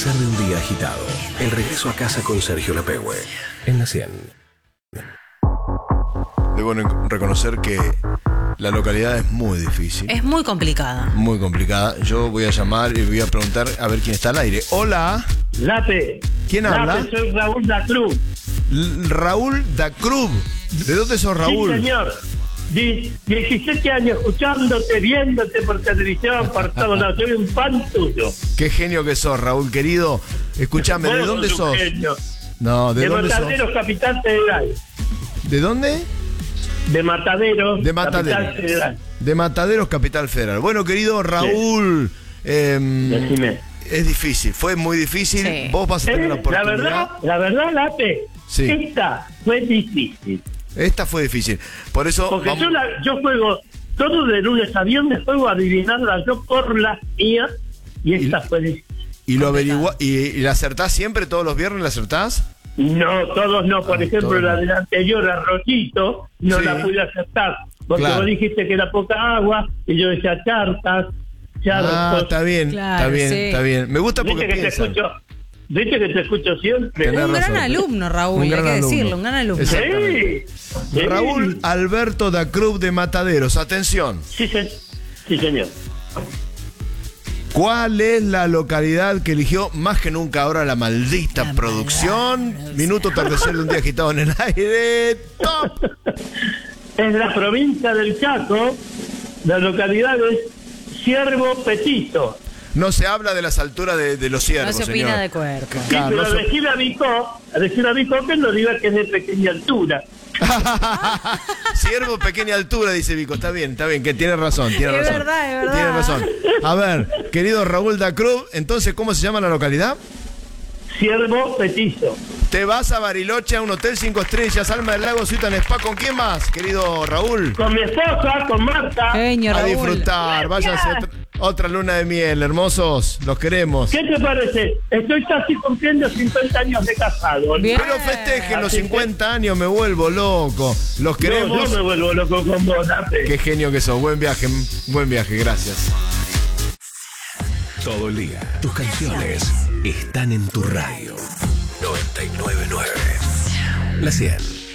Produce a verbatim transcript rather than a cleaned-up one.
atardecer de un día agitado. El regreso a casa con Sergio Lapehue en la cien. Debo reconocer que la localidad es muy difícil. Es muy complicada. Muy complicada. Yo voy a llamar y voy a preguntar a ver quién está al aire. Hola. Lape. ¿Quién habla? Lape, soy Raúl Dacruz. L- Raúl Dacruz. ¿De dónde sos, Raúl? Sí, señor. Die- diecisiete años escuchándote, viéndote por televisión, por todos lados. Soy un fan tuyo. Qué genio que sos, Raúl, querido. Escúchame, ¿de Vos dónde sos un sos? genio. No, ¿de, De dónde Mataderos, Capital Federal. sos? ¿De dónde? De Mataderos, De Capital Mataderos. Federal. De Mataderos, Capital Federal. Bueno, querido Raúl, eh, Decime. es difícil, fue muy difícil. Sí. Vos vas a tener Eh, la la oportunidad. verdad, la verdad, Lape, Sí. esta fue difícil. Esta fue difícil. Por eso Porque vamos- yo, la, yo juego todo de lunes a viernes, juego a adivinarla yo por las mías, y esta Y- fue difícil. y lo averigua y, y la acertás siempre, todos los viernes la acertás. No, todos no. Por Ah, ejemplo, todos la no. del anterior, Arroyito, no Sí. la pude aceptar. Porque Claro. vos dijiste que era poca agua, y yo decía chartas, charcos. Ah, está bien, Claro, está bien, sí. está bien. Me gusta porque Viste que te piensan. escucho, viste que te escucho siempre. Tenés Un gran razón. alumno, Raúl, Un hay gran que alumno. decirlo, un gran alumno. Exacto. Sí, sí. Raúl Alberto Dacruz de Mataderos, atención. Sí, se- sí, señor. ¿Cuál es la localidad que eligió más que nunca ahora la maldita La producción? palabra, Minuto atardecer de un día agitado en el aire. ¡Top! Es la provincia del Chaco, la localidad es Ciervo Petito. No se habla de las alturas de, de los No ciervos, se opina señor. de cuerpo. Sí, Claro, pero no a se- decir a Vicó, a decir a Vicó que no diga que es de pequeña altura. Ciervo, pequeña altura, dice Vico. Está bien, está bien, que tiene razón, tiene Es razón. verdad, es verdad. Tiene razón. A ver, querido Raúl Dacruz, entonces, ¿cómo se llama la localidad? Ciervo Petizo. Te vas a Bariloche, a un hotel cinco estrellas, Alma del Lago, Suite and Spa. ¿Con quién más, querido Raúl? Con mi esposa, con Marta. Genio, A Raúl. disfrutar, váyanse otra, otra luna de miel, hermosos, los queremos. ¿Qué te parece? Estoy casi cumpliendo cincuenta años de casado. Bien. Pero festejen los Así que- cincuenta años, me vuelvo loco. Los No, queremos. yo me vuelvo loco con vos, Nape. Qué genio que sos, buen viaje, buen viaje, gracias. Todo el día. Tus canciones están en tu radio. noventa y nueve punto nueve. La cien.